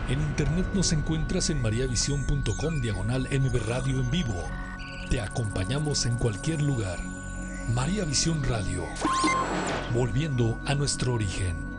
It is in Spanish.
En internet nos encuentras en mariavision.com/MB Radio en vivo. Te acompañamos en cualquier lugar. María Visión Radio. Volviendo a nuestro origen.